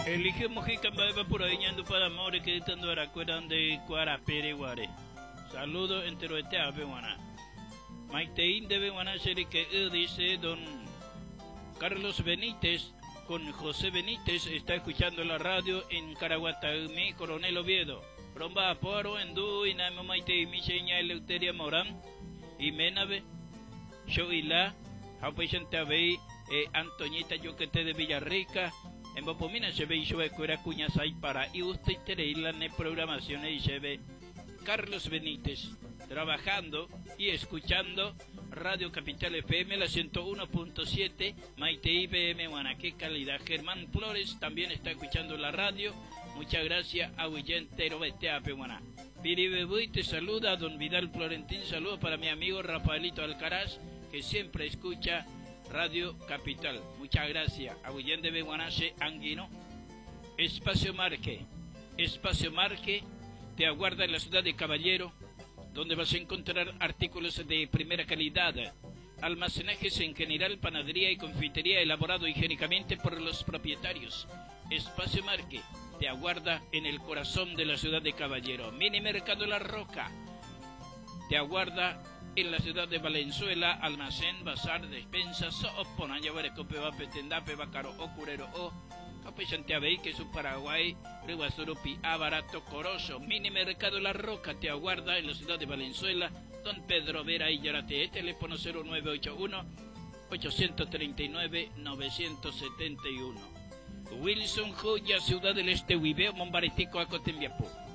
Elige Mojica va por ahí ñando para amores que estando aracueran de Cuarapere Guare. Saludo entero de Teape Guaná. Maiteín de Guaná que dice don Carlos Benítez con José Benítez está escuchando la radio en Caraguatagmi, Coronel Oviedo. Romba Aporo en Du y Namo Maitei Micheña Eleuteria Morán y Menabe. Shoila, Jaupechante Abey, Antoñita Yoquete de Villarrica. En Bopomina se ve y yo escuela cuñas hay para y usted tereila en programaciones y se ve Carlos Benítez trabajando y escuchando Radio Capital FM la 101.7 Maite IBM Guaná. Qué calidad. Germán Flores también está escuchando la radio. Muchas gracias a Huyente Robeteape Guaná. Piribebuy te saluda, don Vidal Florentín, saludos para mi amigo Rafaelito Alcaraz que siempre escucha Radio Capital. Muchas gracias. Aguillén de Beguanache Anguino. Espacio Marque te aguarda en la ciudad de Caballero, donde vas a encontrar artículos de primera calidad, almacenajes en general, panadería y confitería elaborado higiénicamente por los propietarios. Espacio Marque te aguarda en el corazón de la ciudad de Caballero. Mini Mercado La Roca te aguarda en la ciudad de Valenzuela, almacén, bazar, despensa, soopona, llevaré cope, petendape, bacaro, o curero, o capechanteabey, que es un Paraguay, Riguazurupi, barato, coroso. Mini Mercado La Roca te aguarda en la ciudad de Valenzuela, don Pedro Vera y Yarate, teléfono 0981-839-971. Wilson Joya, Ciudad del Este, Huibeo, Mombaretico, Acotembiapú.